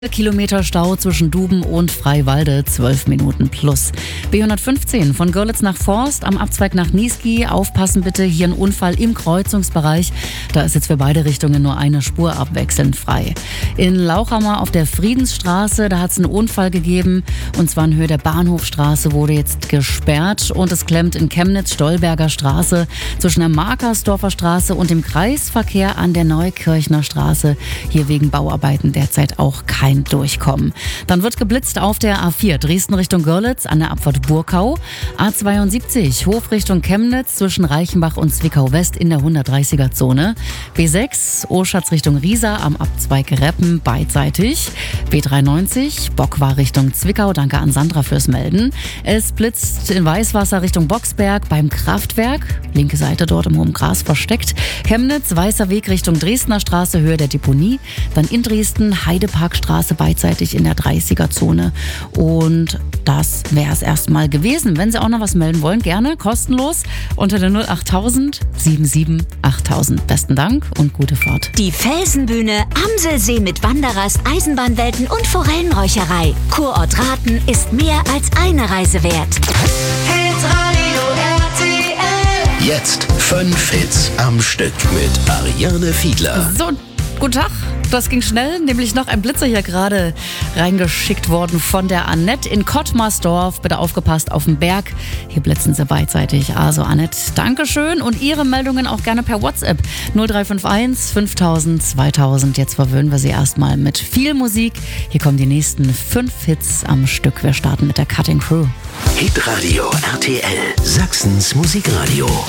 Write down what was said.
Kilometer Stau zwischen Duben und Freiwalde, 12 Minuten plus. B115 von Görlitz nach Forst am Abzweig nach Niesky. Aufpassen bitte, hier ein Unfall im Kreuzungsbereich. Da ist jetzt für beide Richtungen nur eine Spur abwechselnd frei. In Lauchhammer auf der Friedensstraße, da hat es einen Unfall gegeben. Und zwar in Höhe der Bahnhofstraße wurde jetzt gesperrt. Und es klemmt in Chemnitz Stolberger Straße zwischen der Markersdorfer Straße und dem Kreisverkehr an der Neukirchner Straße. Hier wegen Bauarbeiten derzeit auch kein Durchkommen. Dann wird geblitzt auf der A4 Dresden Richtung Görlitz an der Abfahrt Burkau. A72 Hof Richtung Chemnitz zwischen Reichenbach und Zwickau West in der 130er Zone. B6 Oschatz Richtung Riesa am Abzweig Reppen beidseitig. B93 Bockwar Richtung Zwickau. Danke an Sandra fürs Melden. Es blitzt in Weißwasser Richtung Boxberg beim Kraftwerk. Linke Seite dort im hohen Gras versteckt. Chemnitz Weißer Weg Richtung Dresdner Straße Höhe der Deponie. Dann in Dresden Heideparkstraße beidseitig in der 30er Zone. Und das wäre es erstmal gewesen. Wenn Sie auch noch was melden wollen, gerne kostenlos unter der 08000 77 8000. Besten Dank und gute Fahrt. Die Felsenbühne, Amselsee mit Wanderers, Eisenbahnwelten und Forellenräucherei. Kurort Rathen ist mehr als eine Reise wert. Hitradio RTL. Jetzt 5 Hits am Stück mit Ariane Fiedler. So, guten Tag. Das ging schnell, nämlich noch ein Blitzer hier gerade reingeschickt worden von der Annette in Kottmarsdorf. Bitte aufgepasst auf den Berg. Hier blitzen sie beidseitig. Also Annette, Dankeschön und Ihre Meldungen auch gerne per WhatsApp 0351 5000 2000. Jetzt verwöhnen wir Sie erstmal mit viel Musik. Hier kommen die nächsten 5 Hits am Stück. Wir starten mit der Cutting Crew. Hitradio RTL, Sachsens Musikradio.